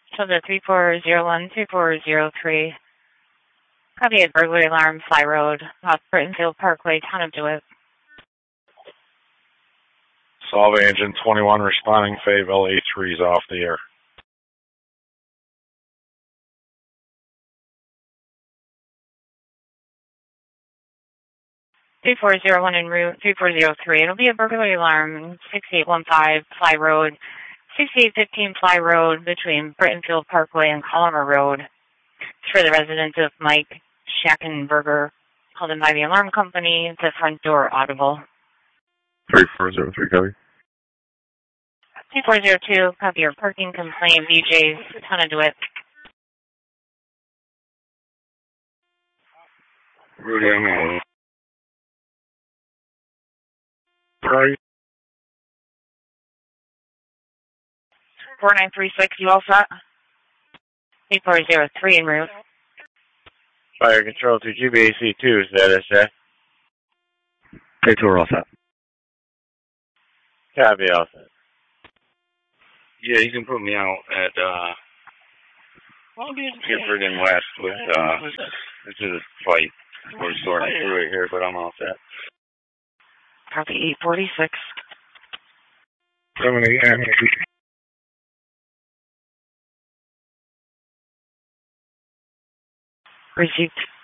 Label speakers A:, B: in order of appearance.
A: So the 3401-3403. Copy a burglary alarm, Fly Road, off Brittenfield Parkway, Town of DeWitt.
B: Solve Engine 21 responding, Fayetteville A3 is off the air.
A: 3401 en route, 3403. It'll be a burglary alarm, 6815 Fly Road, 6815 Fly Road between Brittenfield Parkway and Collimer Road. It's for the residents of Mike Schackenberger, called in by the alarm company. The front door audible.
C: 3403, copy.
A: 2402, copy your parking complaint, BJ's, Town of DeWitt.
C: Rudy, I'm on.
B: Right.
A: 4936, you all set? 3403 en route.
D: Fire control to GBAC2, status check.
C: K2 are all set.
D: Copy, all set.
C: Yeah, you can put me out at Gifford and West with this is a fight. We're sorting through it here, but I'm all set.
A: Copy 846.
B: 78 and
A: Received.